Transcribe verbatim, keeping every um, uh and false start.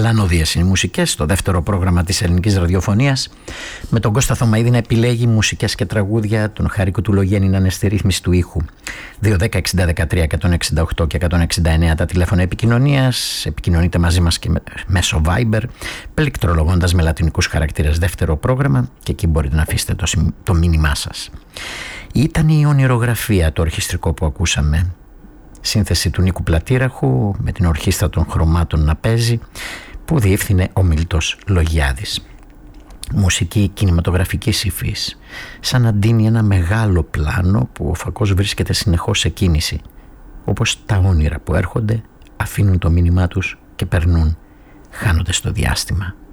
Μελανωδίες είναι οι μουσικές, το δεύτερο πρόγραμμα της ελληνικής ραδιοφωνίας, με τον Κώστα Θωμαίδη να επιλέγει μουσικές και τραγούδια, τον Χαρίκο του Λογέννη να είναι στη ρύθμιση του ήχου. δύο δέκα εξήντα δεκατρία εκατόν εξήντα οκτώ και εκατόν εξήντα εννέα τα τηλέφωνα επικοινωνίας. Επικοινωνείτε μαζί μας και μέσω Viber, πληκτρολογώντας με λατινικούς χαρακτήρες δεύτερο πρόγραμμα, και εκεί μπορείτε να αφήσετε το, το μήνυμά σας. Ήταν η ονειρογραφία το ορχιστρικό που ακούσαμε. Σύνθεση του Νίκου Πλατήραχου με την ορχήστρα των χρωμάτων να παίζει, που διεύθυνε ο Μίλτος Λογιάδης. Μουσική κινηματογραφικής υφής, σαν να ντύνει ένα μεγάλο πλάνο που ο φακός βρίσκεται συνεχώς σε κίνηση, όπως τα όνειρα που έρχονται, αφήνουν το μήνυμά τους και περνούν, χάνονται στο διάστημα.